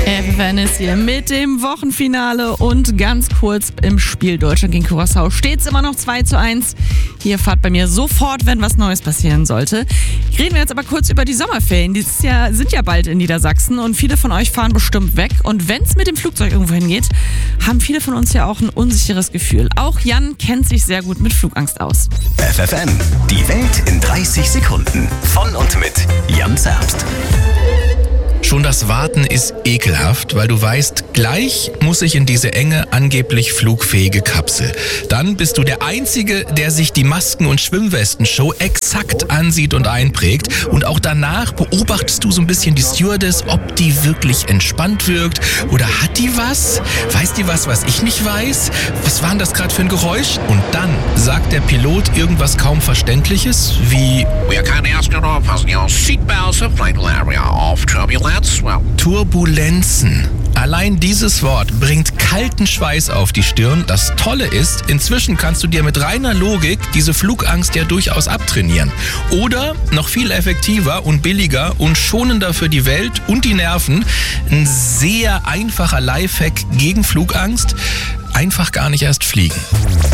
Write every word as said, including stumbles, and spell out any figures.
F F N ist hier mit dem Wochenfinale und ganz kurz im Spiel Deutschland gegen Curaçao steht es immer noch zwei zu eins. Hier fahrt bei mir sofort, wenn was Neues passieren sollte. Reden wir jetzt aber kurz über die Sommerferien. Die ja, sind ja bald in Niedersachsen und viele von euch fahren bestimmt weg. Und wenn es mit dem Flugzeug irgendwo hingeht, haben viele von uns ja auch ein unsicheres Gefühl. Auch Jan kennt sich sehr gut mit Flugangst aus. F F N, die Welt in dreißig Sekunden. Von und mit Jan Zerbst. Schon das Warten ist ekelhaft, weil du weißt, gleich muss ich in diese enge, angeblich flugfähige Kapsel. Dann bist du der Einzige, der sich die Masken- und Schwimmwesten-Show exakt ansieht und einprägt. Und auch danach beobachtest du so ein bisschen die Stewardess, ob die wirklich entspannt wirkt. Oder hat die was? Weiß die was, was ich nicht weiß? Was war denn das gerade für ein Geräusch? Und dann sagt der Pilot irgendwas kaum Verständliches, wie We are kindly asking all passengers your seatbelts and flight area of turbulence. Well, Turbulenzen. Allein dieses Wort bringt kalten Schweiß auf die Stirn. Das Tolle ist, inzwischen kannst du dir mit reiner Logik diese Flugangst ja durchaus abtrainieren. Oder, noch viel effektiver und billiger und schonender für die Welt und die Nerven, ein sehr einfacher Lifehack gegen Flugangst: einfach gar nicht erst fliegen.